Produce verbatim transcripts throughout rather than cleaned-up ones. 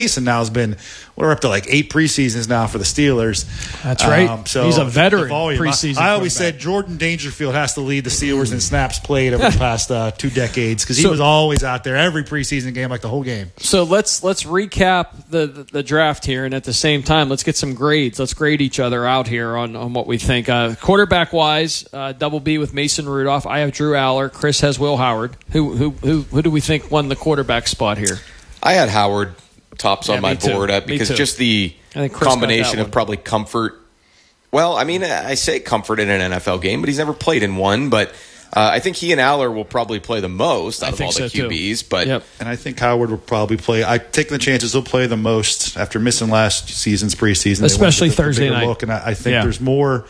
Mason now has been, we're up to like eight preseasons now for the Steelers. That's right. Um, so he's a veteran volume, preseason. I, I always said Jordan Dangerfield has to lead the Steelers in snaps played over the past uh, two decades because he So- was always out there every preseason game, like the whole game. So let's let's recap the, the, the draft here, and at the same time, let's get some grades. Let's grade each other out here on, on what we think. Uh, quarterback-wise, uh, double B with Mason Rudolph. I have Drew Aller. Chris has Will Howard. Who who who who do we think won the quarterback spot here? I had Howard tops Yeah, on my me too. board uh, Me because too. just the I think Chris got combination that of one. probably comfort. Well, I mean, I say comfort in an N F L game, but he's never played in one. But uh, I think he and Aller will probably play the most out I of think all the so, too. Q Bs. But Yep. And I think Howard will probably play. I take the chances he'll play the most after missing last season's preseason. They Especially wanted to get the Thursday bigger night. Look, and I, I think Yeah. there's more.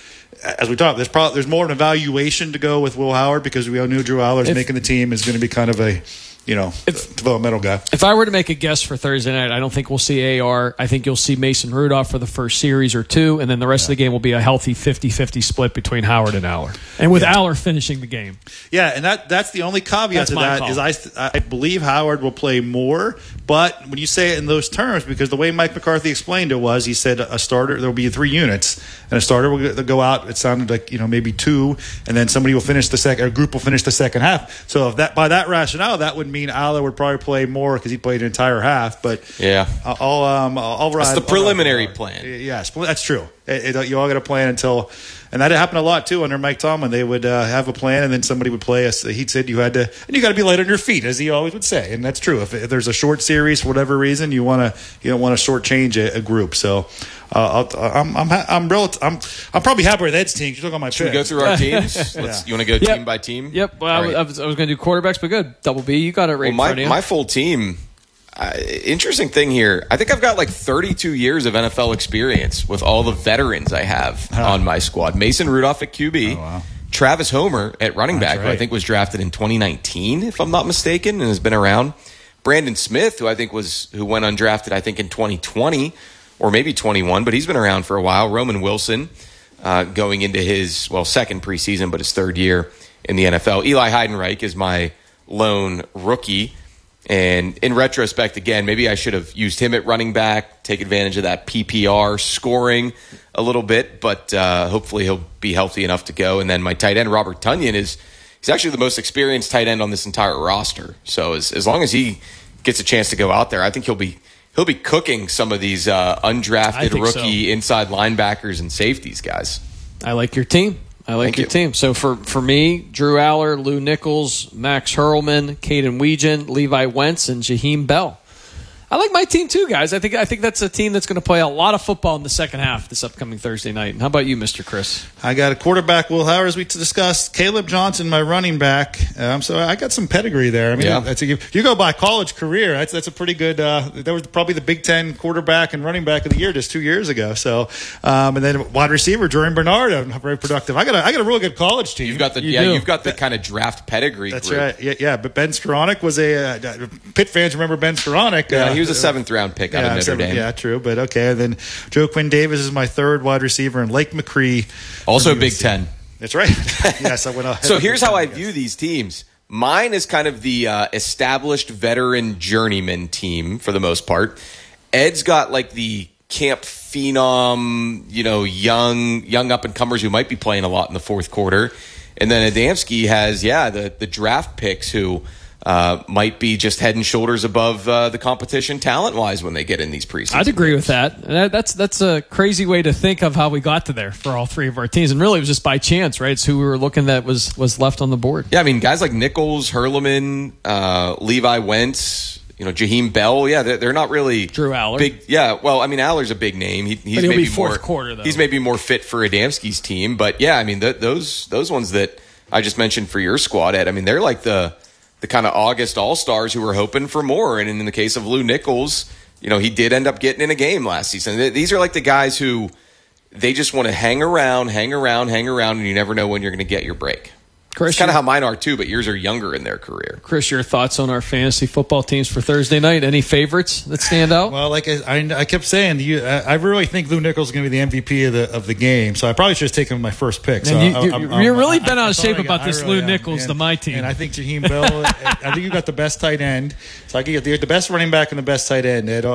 As we talked, there's probably there's more of an evaluation to go with Will Howard because we all knew Drew Aller's If- making the team is going to be kind of a, you know, developmental guy. If I were to make a guess for Thursday night, I don't think we'll see A R. I think you'll see Mason Rudolph for the first series or two, and then the rest of the game will be a healthy fifty-fifty split between Howard and Aller. And with Aller finishing the game. Yeah, and that that's the only caveat That's to my that call. is I I believe Howard will play more, but when you say it in those terms, because the way Mike McCarthy explained it was he said a starter there will be three units and a starter will go out. It sounded like you know maybe two, and then somebody will finish the second. A group will finish the second half. So if that by that rationale, that would mean Aller would probably play more because he played an entire half. But yeah, I'll um I'll ride. That's the I'll preliminary ride- plan. Yes, that's true. It, it, you all got to plan until, and that happened a lot too under Mike Tomlin. They would uh, have a plan, and then somebody would play us. He said you had to, and you got to be light on your feet, as he always would say, and that's true. If, if there's a short series for whatever reason, you want to, you don't want to shortchange a, a group. So, uh, I'll, I'm, I'm, I'm, real, I'm, I'm probably happy with Ed's team. You look on my should we pick. go through our teams? Let's, Yeah. You want to go Yep. team by team? Yep. Well, All I, right. I was, I was going to do quarterbacks, but good. Double B, you got it right Well, in my front of you. my full team. Uh, interesting thing here. I think I've got like thirty-two years of N F L experience with all the veterans I have on my squad. Mason Rudolph at Q B. Oh, wow. Travis Homer at running That's back, who I right. think was drafted in twenty nineteen, if I'm not mistaken, and has been around. Brandon Smith, who I think was who went undrafted, I think in twenty twenty or maybe twenty-one, but he's been around for a while. Roman Wilson, uh, going into his well second preseason, but his third year in the N F L. Eli Heidenreich is my lone rookie. And in retrospect, again, maybe I should have used him at running back, take advantage of that P P R scoring a little bit, but uh, hopefully he'll be healthy enough to go. And then my tight end, Robert Tunyon, is he's actually the most experienced tight end on this entire roster. So as as long as he gets a chance to go out there, I think he'll be he'll be cooking some of these uh, I undrafted think rookie so. inside linebackers and safeties guys. I like your team. I like Thank your you. team. So for, for me, Drew Aller, Lou Nichols, Max Hurlman, Caden Weegan, Levi Wentz, and Jaheim Bell. I like my team too, guys. I think I think that's a team that's going to play a lot of football in the second half this upcoming Thursday night. And how about you, Mister Chris? I got a quarterback, Will Howard, as we discussed. Caleb Johnson, my running back. Um, so I got some pedigree there. I mean, Yeah. that's a, you, you go by college career. That's that's a pretty good. Uh, that was probably the Big Ten quarterback and running back of the year just two years ago. So, um, and then wide receiver Jordan Bernard, uh, very productive. I got a, I got a really good college team. You've got the You yeah, do. you've got the kind of draft pedigree That's group. right. Yeah, yeah. But Ben Skoranek was a uh, Pitt fans remember Ben Skoranek. Yeah, uh, he was a seventh round pick out of Notre seven- Dame. Yeah, true. But okay. And then Joe Quinn Davis is my third wide receiver, and Lake McCree. Also from U S Big C. Ten. That's right. Yes, I went. off- So here's how I guess. view these teams. Mine is kind of the uh, established veteran journeyman team for the most part. Ed's got like the camp phenom, you know, young young up and comers who might be playing a lot in the fourth quarter, and then Adamski has yeah the the draft picks who uh, might be just head and shoulders above uh, the competition talent wise when they get in these preseason. I'd agree with that. And that- That's that's a crazy way to think of how we got to there for all three of our teams, and really it was just by chance, right? It's who we were looking that was was left on the board. Yeah, I mean, guys like Nichols, Hurleman, uh, Levi Wentz, you know, Jaheim Bell. Yeah, they're, they're not really Drew Aller. Big, yeah, well, I mean, Aller's a big name. He, he's But he'll maybe be fourth more quarter, though. He's maybe more fit for Adamski's team, but yeah, I mean, th- those those ones that I just mentioned for your squad, Ed. I mean, they're like the the kind of August All Stars who were hoping for more. And in the case of Lou Nichols, you know, he did end up getting in a game last season. Th- These are like the guys who they just want to hang around, hang around, hang around, and you never know when you're going to get your break. Chris, It's kind of your- how mine are too, but yours are younger in their career. Chris, your thoughts on our fantasy football teams for Thursday night? Any favorites that stand out? Well, like I, I, I kept saying, you, I, I really think Lou Nichols is going to be the M V P of the of the game. So I probably should have taken him my first pick. So And you- I- you- I'm- you're I'm- really I- bent out I of thought shape I got- about I this really Lou am. Nichols, And- the my team. And I think Jaheim Bell. I think you got the best tight end. So I can get the, the best running back and the best tight end. Ed,